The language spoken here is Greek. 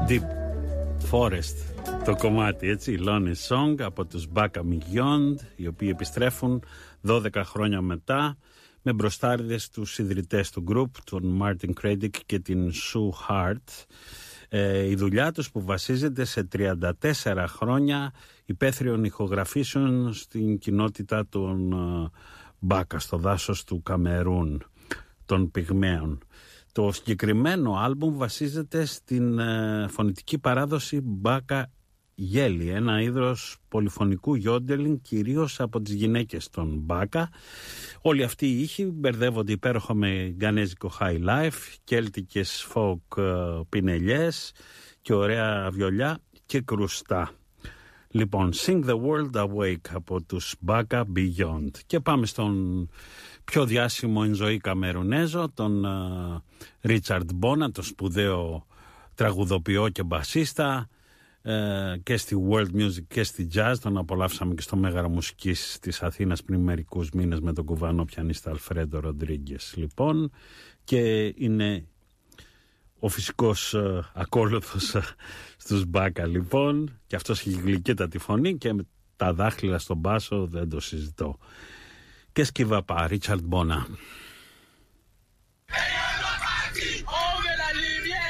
Deep Forest το κομμάτι, έτσι, Lonely Song από τους Baka Beyond, οι οποίοι επιστρέφουν 12 χρόνια μετά με μπροστάριδες τους ιδρυτές του group, τον Martin Kredic και την Sue Hart. Η δουλειά τους που βασίζεται σε 34 χρόνια υπαίθριων ηχογραφήσεων στην κοινότητα των Μπάκα, στο δάσος του Καμερούν, των Πυγμαίων. Το συγκεκριμένο άλμπουμ βασίζεται στην φωνητική παράδοση Μπάκα Γέλη, ένα είδος πολυφωνικού γιόντελινγκ κυρίως από τις γυναίκες των Μπάκα. Όλοι αυτοί οι ήχοι μπερδεύονται υπέροχα με γκανέζικο high life, κέλτικες folk πινελιές και ωραία βιολιά και κρουστά. Λοιπόν, Sing the World Awake από τους Baka Beyond. Και πάμε στον πιο διάσημο εν ζωή Καμερουνέζο, τον Ρίτσαρντ Μπόνα, τον σπουδαίο τραγουδοποιό και μπασίστα, και στη world music και στη jazz. Τον απολαύσαμε και στο Μέγαρο Μουσικής της Αθήνας πριν μερικούς μήνες με τον κουβανό πιανίστα Αλφρέντο Ροντρίγκες. Λοιπόν, και είναι ο φυσικός ακόλουθος στους Μπάκα, λοιπόν, και αυτός έχει γλυκύτατη φωνή και με τα δάχτυλα στον μπάσο, δεν το συζητώ. Και σκυβαπά, Ρίτσαρντ Μπόνα.